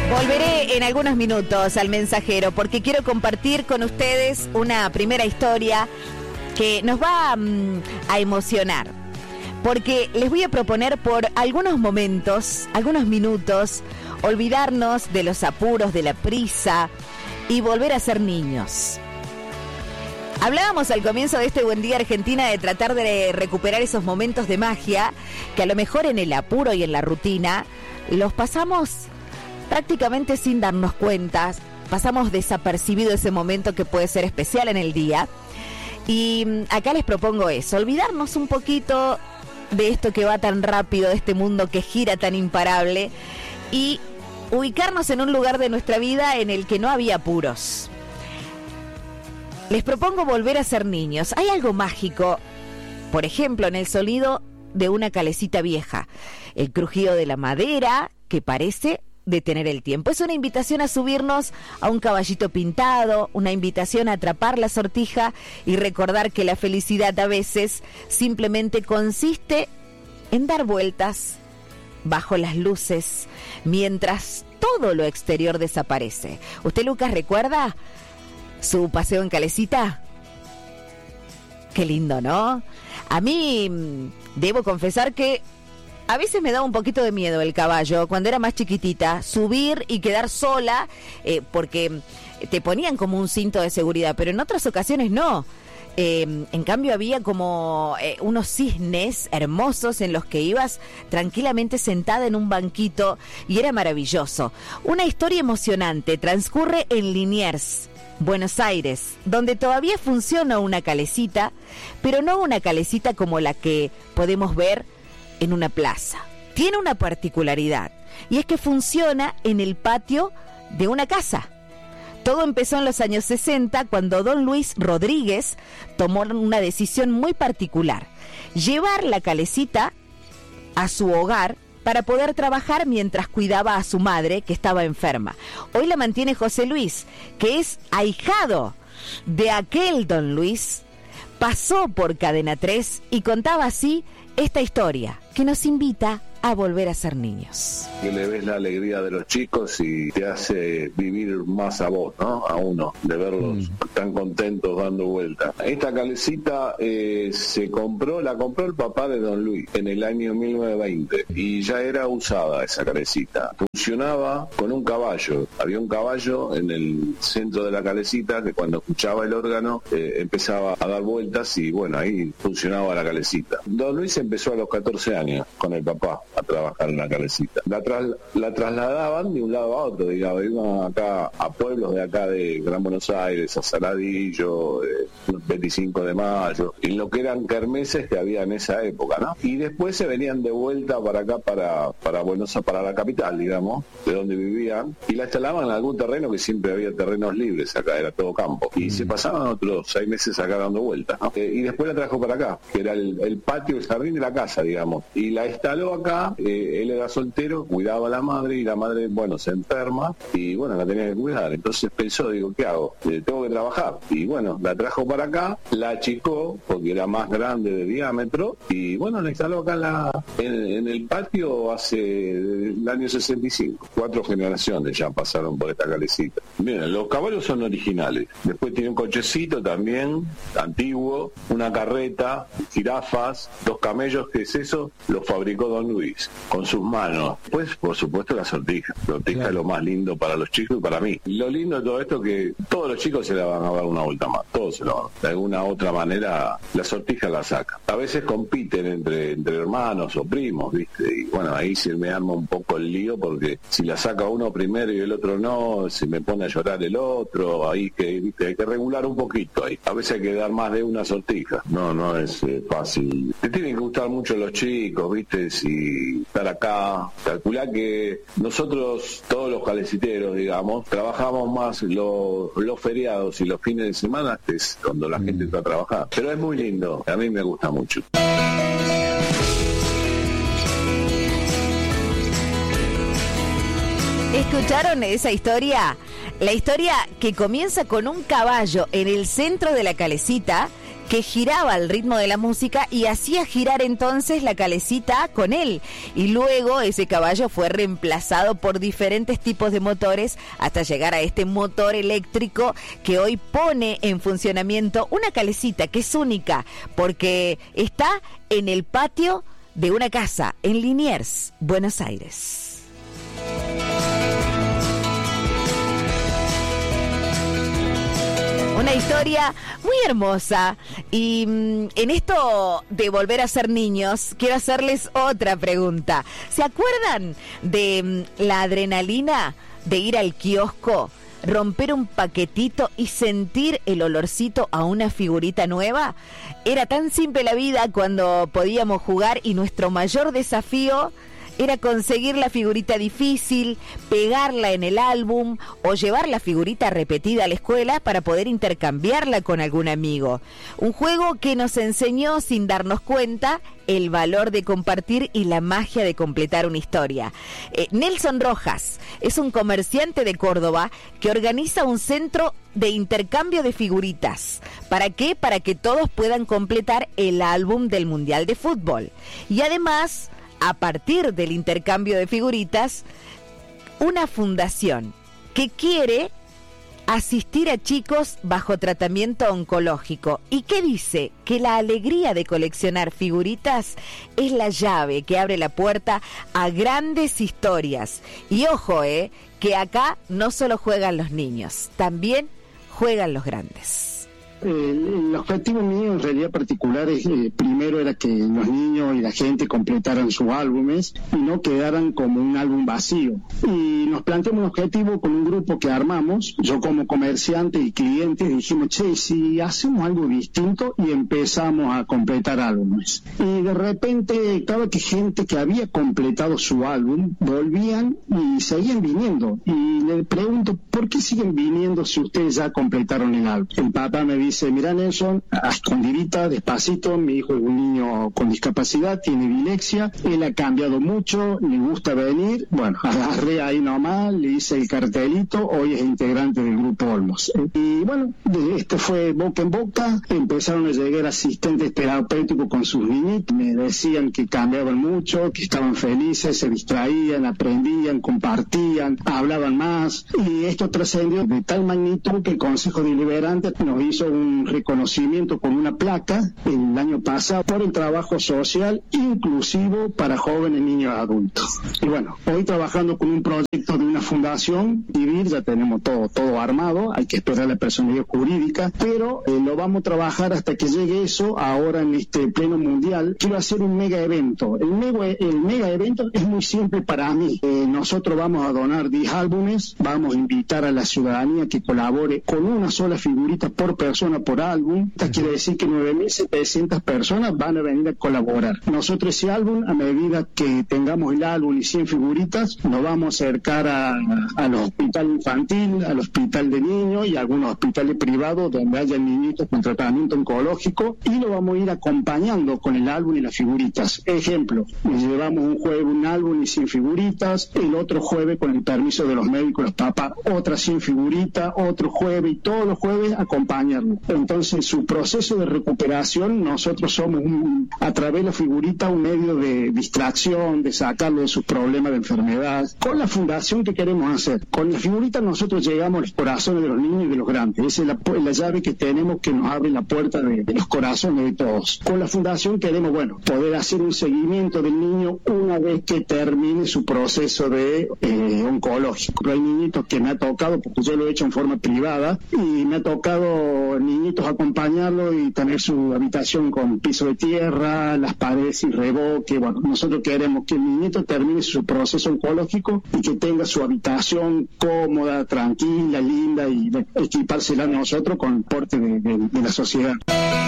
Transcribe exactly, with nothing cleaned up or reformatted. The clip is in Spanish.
Volveré en algunos minutos al Mensajero porque quiero compartir con ustedes una primera historia que nos va um, a emocionar. Porque les voy a proponer por algunos momentos, algunos minutos, olvidarnos de los apuros, de la prisa y volver a ser niños. Hablábamos al comienzo de este Buen Día Argentina de tratar de recuperar esos momentos de magia que a lo mejor en el apuro y en la rutina los pasamos prácticamente sin darnos cuenta, pasamos desapercibido ese momento que puede ser especial en el día. Y acá les propongo eso, olvidarnos un poquito de esto que va tan rápido, de este mundo que gira tan imparable y ubicarnos en un lugar de nuestra vida en el que no había apuros. Les propongo volver a ser niños. Hay algo mágico, por ejemplo, en el sonido de una calecita vieja, el crujido de la madera que parece detener el tiempo. Es una invitación a subirnos a un caballito pintado, una invitación a atrapar la sortija y recordar que la felicidad a veces simplemente consiste en dar vueltas bajo las luces mientras todo lo exterior desaparece. ¿Usted, Lucas, recuerda su paseo en calecita? Qué lindo, ¿no? A mí debo confesar que a veces me daba un poquito de miedo el caballo, cuando era más chiquitita, subir y quedar sola, eh, porque te ponían como un cinto de seguridad, pero en otras ocasiones no. Eh, en cambio había como eh, unos cisnes hermosos en los que ibas tranquilamente sentada en un banquito y era maravilloso. Una historia emocionante transcurre en Liniers, Buenos Aires, donde todavía funciona una calecita, pero no una calecita como la que podemos ver en una plaza. Tiene una particularidad y es que funciona en el patio de una casa. Todo empezó en los años sesenta cuando don Luis Rodríguez tomó una decisión muy particular: llevar la calecita a su hogar para poder trabajar mientras cuidaba a su madre que estaba enferma. Hoy la mantiene José Luis, que es ahijado de aquel don Luis. Pasó por Cadena tres y contaba así esta historia que nos invita a volver a ser niños. Que le ves la alegría de los chicos y te hace vivir más a vos, ¿no? A uno, de verlos mm. tan contentos dando vueltas. Esta calecita eh, se compró, la compró el papá de don Luis en el año mil novecientos veinte y ya era usada esa calecita. Funcionaba con un caballo. Había un caballo en el centro de la calecita que cuando escuchaba el órgano eh, empezaba a dar vueltas y bueno, ahí funcionaba la calecita. Don Luis empezó a los catorce años con el papá a trabajar en la calecita. La, tras, la trasladaban de un lado a otro, digamos, iban acá a pueblos de acá de Gran Buenos Aires, a Saladillo, eh, veinticinco de mayo, en lo que eran kermeses que había en esa época, ¿no? Y después se venían de vuelta para acá, para, para Buenos Aires, para la capital, digamos, de donde vivían, y la instalaban en algún terreno, que siempre había terrenos libres acá, era todo campo, y mm. se pasaban otros seis meses acá dando vueltas, ¿no? Eh, y después la trajo para acá, que era el, el patio, el jardín de la casa, digamos, y la instaló acá. Eh, él era soltero, cuidaba a la madre y la madre, bueno, se enferma y bueno, la tenía que cuidar. Entonces pensó, digo, ¿qué hago? Eh, tengo que trabajar. Y bueno, la trajo para acá, la achicó porque era más grande de diámetro y bueno, la instaló acá en, la, en, en el patio hace el año sesenta y cinco. Cuatro generaciones ya pasaron por esta calecita. Miren, los caballos son originales. Después tiene un cochecito también, antiguo, una carreta, jirafas, dos camellos, que es eso, lo fabricó don Luis con sus manos. Pues, por supuesto, la sortija. La sortija claro. Es lo más lindo para los chicos y para mí. Lo lindo de todo esto es que todos los chicos se la van a dar una vuelta más. Todos se la van. De alguna u otra manera, la sortija la saca. A veces compiten entre, entre hermanos o primos, ¿viste? Y bueno, ahí se me arma un poco el lío porque si la saca uno primero y el otro no, se me pone a llorar el otro. Ahí que, ¿viste? Hay que regular un poquito ahí. A veces hay que dar más de una sortija. No, no es eh, fácil. Te tienen que gustar mucho los chicos, ¿viste? Si estar acá, calcular que nosotros, todos los caleciteros, digamos, trabajamos más los, los feriados y los fines de semana, que es cuando la mm. gente está a trabajar. Pero es muy lindo, a mí me gusta mucho. ¿Escucharon esa historia? La historia que comienza con un caballo en el centro de la calecita que giraba al ritmo de la música y hacía girar entonces la calecita con él. Y luego ese caballo fue reemplazado por diferentes tipos de motores hasta llegar a este motor eléctrico que hoy pone en funcionamiento una calecita que es única porque está en el patio de una casa en Liniers, Buenos Aires. Una historia muy hermosa y mmm, en esto de volver a ser niños quiero hacerles otra pregunta. ¿Se acuerdan de mmm, la adrenalina de ir al kiosco, romper un paquetito y sentir el olorcito a una figurita nueva? Era tan simple la vida cuando podíamos jugar y nuestro mayor desafío era conseguir la figurita difícil, pegarla en el álbum o llevar la figurita repetida a la escuela para poder intercambiarla con algún amigo. Un juego que nos enseñó sin darnos cuenta el valor de compartir y la magia de completar una historia. Eh, Nelson Rojas es un comerciante de Córdoba que organiza un centro de intercambio de figuritas. ¿Para qué? Para que todos puedan completar el álbum del Mundial de Fútbol. Y además, a partir del intercambio de figuritas, una fundación que quiere asistir a chicos bajo tratamiento oncológico y que dice que la alegría de coleccionar figuritas es la llave que abre la puerta a grandes historias. Y ojo, eh, que acá no solo juegan los niños, también juegan los grandes. El, el objetivo mío en realidad particular es, eh, primero era que los niños y la gente completaran sus álbumes y no quedaran como un álbum vacío. Y nos planteamos un objetivo con un grupo que armamos, yo como comerciante y clientes dijimos, che, si hacemos algo distinto, y empezamos a completar álbumes. Y de repente, claro que gente que había completado su álbum volvían y seguían viniendo. Y le pregunto, ¿por qué siguen viniendo si ustedes ya completaron el álbum? El papá me dice, Dice, mira Nelson, a escondidita, despacito, mi hijo es un niño con discapacidad, tiene dilexia, él ha cambiado mucho, le gusta venir, bueno, agarré ahí nomás, le hice el cartelito, hoy es integrante del Grupo Olmos. Y bueno, esto fue boca en boca, empezaron a llegar asistentes terapéuticos con sus niñitos, me decían que cambiaban mucho, que estaban felices, se distraían, aprendían, compartían, hablaban más, y esto trascendió de tal magnitud que el Consejo Deliberante nos hizo un reconocimiento con una placa el año pasado por el trabajo social inclusivo para jóvenes, niños y adultos. Y bueno, hoy trabajando con un proyecto de una fundación civil, ya tenemos todo todo armado, hay que esperar la personalidad jurídica, pero eh, lo vamos a trabajar hasta que llegue eso. Ahora en este pleno mundial quiero hacer un mega evento. El mega, el mega evento es muy simple para mí. Eh, nosotros vamos a donar diez álbumes, vamos a invitar a la ciudadanía que colabore con una sola figurita por persona por álbum. Esto quiere decir que nueve mil setecientas personas van a venir a colaborar. Nosotros ese álbum, a medida que tengamos el álbum y cien figuritas, nos vamos a acercar a, a los hospitales infantiles, al hospital de niños y a algunos hospitales privados donde haya niñitos con tratamiento oncológico, y lo vamos a ir acompañando con el álbum y las figuritas. Ejemplo, nos llevamos un jueves un álbum y cien figuritas, el otro jueves con el permiso de los médicos, los papás, otras cien figuritas, otro jueves, y todos los jueves acompañarlo. Entonces, su proceso de recuperación, nosotros somos, un, a través de la figurita, un medio de distracción, de sacarlo de sus problemas de enfermedad. Con la fundación, ¿qué queremos hacer? Con la figurita nosotros llegamos a los corazones de los niños y de los grandes. Esa es la, la llave que tenemos, que nos abre la puerta de, de los corazones de todos. Con la fundación queremos, bueno, poder hacer un seguimiento del niño una vez que termine su proceso de eh, oncológico. Pero hay niñitos que me ha tocado, porque yo lo he hecho en forma privada, y me ha tocado niñitos acompañarlo y tener su habitación con piso de tierra, las paredes sin revoque. Bueno, nosotros queremos que el niñito termine su proceso oncológico y que tenga su habitación cómoda, tranquila, linda, y equipársela a nosotros con el porte de, de, de la sociedad.